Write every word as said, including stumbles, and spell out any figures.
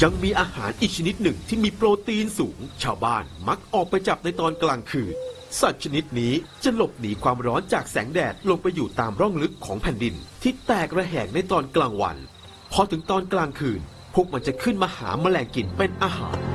ยังมีอาหารอีกชนิดหนึ่งที่มีโปรตีนสูงชาวบ้านมักออกไปจับในตอนกลางคืนสัตว์ชนิดนี้จะหลบหนีความร้อนจากแสงแดดลงไปอยู่ตามร่องลึกของแผ่นดินที่แตกระแหงในตอนกลางวันพอถึงตอนกลางคืนพวกมันจะขึ้นมาหาแมลงกินเป็นอาหาร